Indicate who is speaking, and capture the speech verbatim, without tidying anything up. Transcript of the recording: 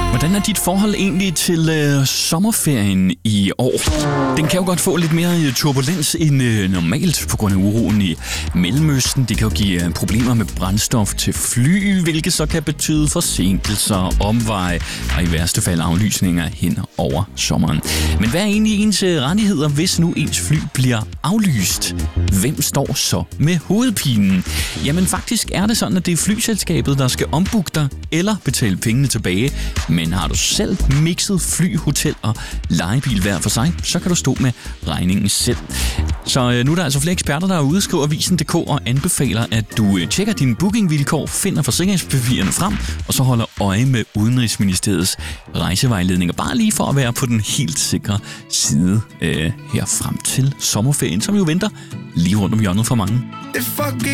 Speaker 1: Hvordan er dit forhold egentlig til øh, sommerferien i år? Den kan jo godt få lidt mere turbulens end øh, normalt på grund af uroen i Mellemøsten. Det kan jo give øh, problemer med brændstof til fly, hvilket så kan betyde forsinkelser, omveje og i værste fald aflysninger hen over sommeren. Men hvad er egentlig ens rettigheder, hvis nu ens fly bliver aflyst? Hvem står så med hovedpinen? Jamen faktisk er det sådan, at det er flyselskabet, der skal ombooke dig eller betale pengene tilbage. Men har du selv mixet fly, hotel og lejebil hver for sig, så kan du stå med regningen selv. Så øh, nu er der altså flere eksperter, der er ude, skriver Avisen punktum d k og anbefaler, at du øh, tjekker dine bookingvilkår, finder forsikringspapirerne frem, og så holder øje med Udenrigsministeriets rejsevejledninger. Bare lige for at være på den helt sikre side øh, her frem til sommerferien, som jo venter lige rundt om hjørnet for mange.